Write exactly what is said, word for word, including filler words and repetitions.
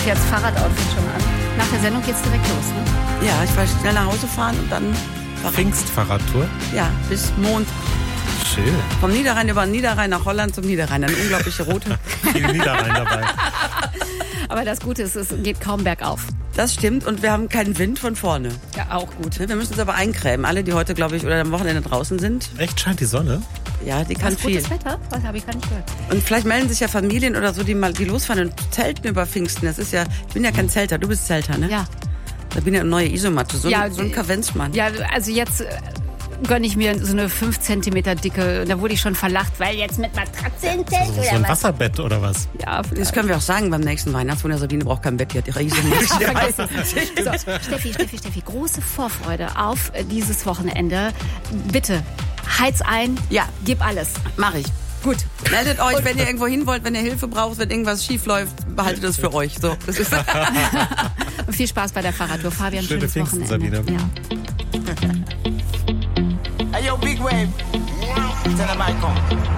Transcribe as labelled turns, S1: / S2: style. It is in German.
S1: jetzt Fahrradoutfit schon an. Nach der Sendung geht's direkt los, ne?
S2: Ja, ich werde schnell nach Hause fahren und dann...
S3: Pfingstfahrradtour?
S2: Ja, bis Montag.
S3: Schön.
S2: Vom Niederrhein über den Niederrhein nach Holland zum Niederrhein. Eine unglaubliche Route.
S3: Viel Niederrhein dabei.
S1: Aber das Gute ist, es geht kaum bergauf.
S2: Das stimmt und wir haben keinen Wind von vorne.
S1: Ja, auch gut.
S2: Wir müssen uns aber eincremen. Alle, die heute, glaube ich, oder am Wochenende draußen sind.
S3: Echt, scheint die Sonne?
S2: Ja, die kann
S1: Was,
S2: viel.
S1: gutes Wetter? Was habe ich gar nicht gehört.
S2: Und vielleicht melden sich ja Familien oder so, die mal die losfahren und zelten über Pfingsten. Das ist ja, ich bin ja kein Zelter, du bist Zelter, ne?
S1: Ja.
S2: Da bin ich eine neue Isomatte, so,
S1: Ja,
S2: ein, so ein Kavenzmann.
S1: Ja, also jetzt äh, gönne ich mir so eine fünf Zentimeter dicke, da wurde ich schon verlacht, weil jetzt mit Matratze im Zelt
S3: So,
S1: oder
S3: so ein
S1: was?
S3: Wasserbett oder was?
S1: Ja,
S2: Das können wir auch sagen beim nächsten Weihnachtswunder. Sabine braucht kein Bett, die hat ihre Isomatte.
S1: So, Steffi, Steffi, Steffi, große Vorfreude auf äh, dieses Wochenende. Bitte, heiz ein,
S2: Ja.
S1: gib alles.
S2: Mach ich.
S1: Gut.
S2: Meldet euch, wenn ihr irgendwo hin wollt, wenn ihr Hilfe braucht, wenn irgendwas schief läuft, behaltet das für euch. So, das ist
S1: Und viel Spaß bei der Fahrradtour. Fabian,
S3: Schöne
S1: schönes
S3: Pfingsten,
S1: Wochenende.
S3: Sabine.
S1: Ja.
S4: Hey, yo, Big Wave. Tell them I come.